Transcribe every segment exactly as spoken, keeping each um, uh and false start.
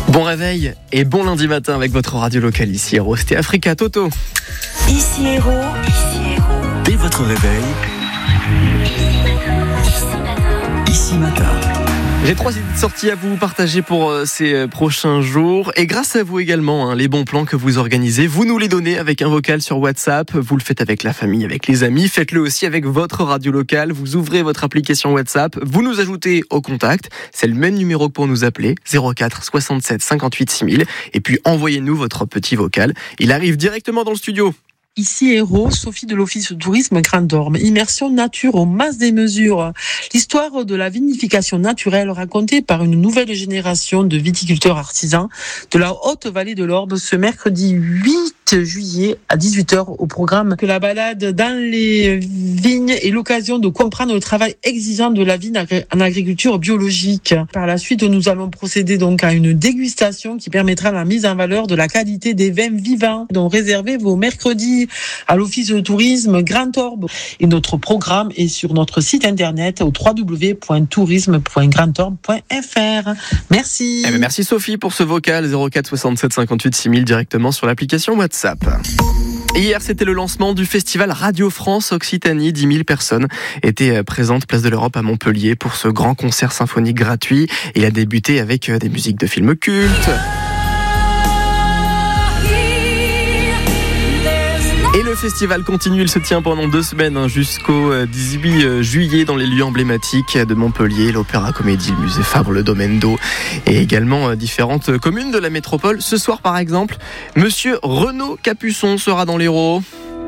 Bon réveil et bon lundi matin avec votre radio locale ici Héros. C'était Africa Toto. Ici Héros. Ici Héros. Dès votre réveil. Ici matin. J'ai trois idées de sortie à vous partager pour euh, ces euh, prochains jours. Et grâce à vous également, hein, les bons plans que vous organisez, vous nous les donnez avec un vocal sur WhatsApp. Vous le faites avec la famille, avec les amis. Faites-le aussi avec votre radio locale. Vous ouvrez votre application WhatsApp. Vous nous ajoutez au contact. C'est le même numéro que pour nous appeler. zéro quatre soixante-sept cinquante-huit six mille. Et puis envoyez-nous votre petit vocal. Il arrive directement dans le studio. Ici Héros, Sophie de l'Office de tourisme Grand Orme. Immersion nature au masse des mesures. L'histoire de la vinification naturelle racontée par une nouvelle génération de viticulteurs artisans de la haute vallée de l'Orbe ce mercredi huit juillet à dix-huit heures au programme que la balade dans les vignes est l'occasion de comprendre le travail exigeant de la vigne en agriculture biologique. Par la suite, nous allons procéder donc à une dégustation qui permettra la mise en valeur de la qualité des vins vivants. Donc réservez vos mercredis à l'Office de tourisme Grand Orbe. Et notre programme est sur notre site internet au w w w point tourisme point grand orbe point f r. Merci. Eh bien, merci Sophie pour ce vocal zéro quatre soixante-sept cinquante-huit six mille directement sur l'application WhatsApp. Hier, c'était le lancement du festival Radio France Occitanie. dix mille personnes étaient présentes place de l'Europe à Montpellier pour ce grand concert symphonique gratuit. Il a débuté avec des musiques de films cultes. Et le festival continue, il se tient pendant deux semaines jusqu'au dix-huit juillet dans les lieux emblématiques de Montpellier, l'Opéra Comédie, le musée Fabre, le Domaine d'Eau et également différentes communes de la métropole. Ce soir par exemple, Monsieur Renaud Capuçon sera dans l'Hérault.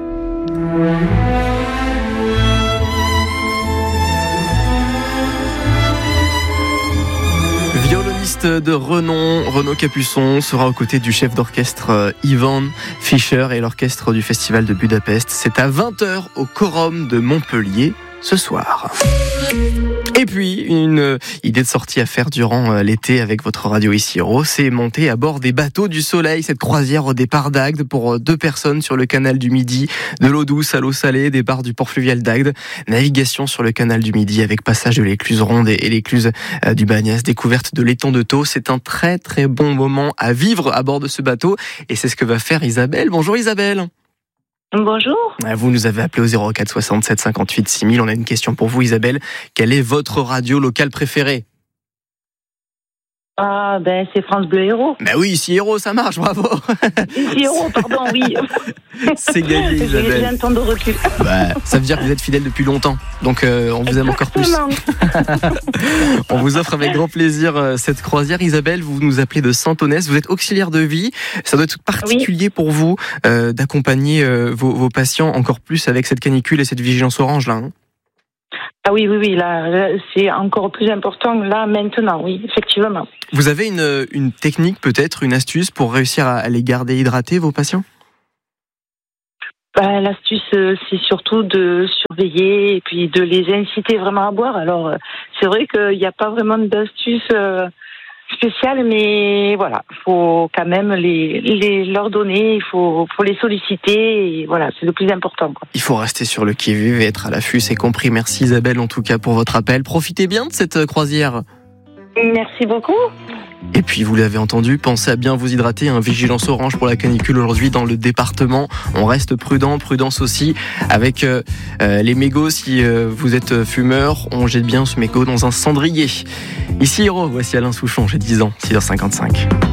Violoniste de renom, Renaud Capuçon sera aux côtés du chef d'orchestre Ivan Fischer et l'orchestre du Festival de Budapest. C'est à vingt heures au Quorum de Montpellier ce soir. Et puis, une idée de sortie à faire durant l'été avec votre radio ici Héros, c'est monter à bord des bateaux du soleil, cette croisière au départ d'Agde pour deux personnes sur le canal du Midi, de l'eau douce à l'eau salée, départ du port fluvial d'Agde, navigation sur le canal du Midi avec passage de l'écluse Ronde et l'écluse du Bagnès, découverte de l'étang de Thau. C'est un très très bon moment à vivre à bord de ce bateau et c'est ce que va faire Isabelle. Bonjour Isabelle. Bonjour. Vous nous avez appelé au zéro quatre soixante-sept cinquante-huit six mille. On a une question pour vous Isabelle. Quelle est votre radio locale préférée ? Ah ben c'est France Bleu Héros. Ben oui, ici Héros, ça marche, bravo. Ici Héros, pardon, oui. C'est gagné Isabelle. J'ai un temps de recul. Bah, ça veut dire que vous êtes fidèle depuis longtemps. Donc euh, on vous aime encore plus. On vous offre avec grand plaisir euh, cette croisière. Isabelle, vous nous appelez de Saint-Onès. Vous êtes auxiliaire de vie. Ça doit être particulier oui. pour vous euh, d'accompagner euh, vos, vos patients encore plus avec cette canicule et cette vigilance orange là. Hein. Ah oui, oui, oui, là, là, c'est encore plus important, là, maintenant, oui, effectivement. Vous avez une, une technique, peut-être, une astuce pour réussir à, à les garder hydratés, vos patients ? Bah, l'astuce, c'est surtout de surveiller et puis de les inciter vraiment à boire. Alors, c'est vrai qu'il n'y a pas vraiment d'astuce euh, spéciale, mais voilà, il faut quand même les, les leur donner, il faut, faut les solliciter, et voilà, c'est le plus important, quoi. Il faut rester sur le qui-vive et être à l'affût, c'est compris. Merci Isabelle, en tout cas, pour votre appel. Profitez bien de cette croisière. Merci beaucoup. Et puis, vous l'avez entendu, pensez à bien vous hydrater. Un vigilance orange pour la canicule aujourd'hui dans le département. On reste prudent, prudence aussi avec euh, les mégots. Si euh, vous êtes fumeur, on jette bien ce mégot dans un cendrier. Ici Héros, voici Alain Souchon, j'ai dix ans, six heures cinquante-cinq.